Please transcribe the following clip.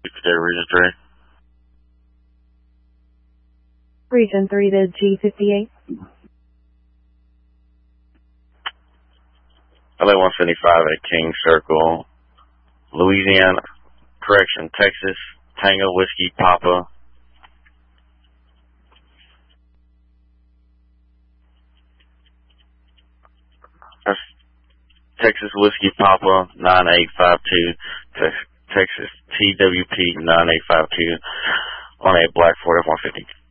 Region 3. Region 3 to G58. LA 175 at King Circle, Louisiana, Texas, Tango Whiskey Papa. That's Texas Whiskey Papa 9852, Texas TWP 9852 on a black Ford F-150.